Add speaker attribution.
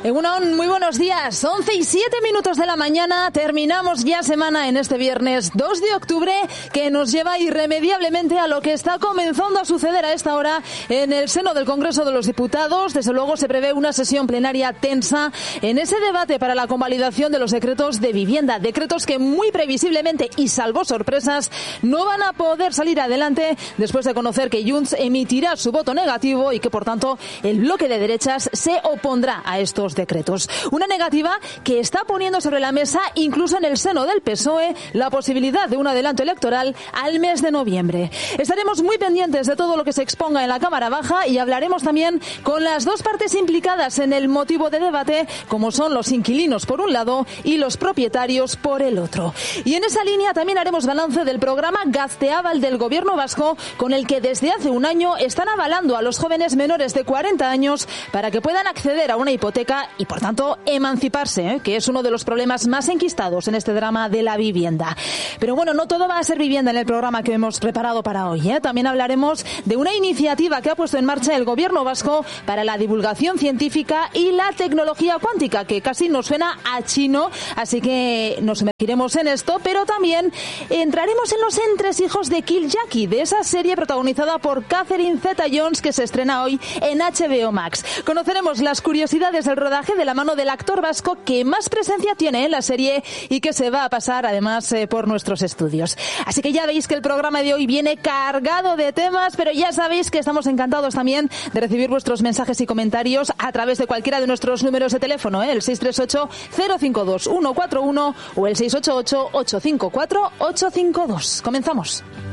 Speaker 1: Egunon, muy buenos días. 11:07 de la mañana. Terminamos ya semana en este viernes 2 de octubre, que nos lleva irremediablemente a lo que está comenzando a suceder a esta hora en el seno del Congreso de los Diputados. Desde luego se prevé una sesión plenaria tensa en ese debate para la convalidación de los decretos de vivienda. Decretos que muy previsiblemente y salvo sorpresas no van a poder salir adelante después de conocer que Junts emitirá su voto negativo y que por tanto el bloque de derechas se opondrá a estos decretos. Una negativa que está poniendo sobre la mesa, incluso en el seno del PSOE, la posibilidad de un adelanto electoral al mes de noviembre. Estaremos muy pendientes de todo lo que se exponga en la Cámara Baja y hablaremos también con las dos partes implicadas en el motivo de debate, como son los inquilinos por un lado y los propietarios por el otro. Y en esa línea también haremos balance del programa Gazteaval del Gobierno vasco, con el que desde hace un año están avalando a los jóvenes menores de 40 años para que puedan acceder a una hipoteca y, por tanto, emanciparse, que es uno de los problemas más enquistados en este drama de la vivienda. Pero bueno, no todo va a ser vivienda en el programa que hemos preparado para hoy, ¿eh? También hablaremos de una iniciativa que ha puesto en marcha el Gobierno vasco para la divulgación científica y la tecnología cuántica, que casi nos suena a chino, así que nos sumergiremos en esto, pero también entraremos en los entresijos de Kill Jackie, de esa serie protagonizada por Catherine Zeta-Jones que se estrena hoy en HBO Max. Conoceremos las curiosidades del rodaje de la mano del actor vasco que más presencia tiene en la serie y que se va a pasar además por nuestros estudios. Así que ya veis que el programa de hoy viene cargado de temas, pero ya sabéis que estamos encantados también de recibir vuestros mensajes y comentarios a través de cualquiera de nuestros números de teléfono, el 638-052-141 o el 688-854-852. Comenzamos.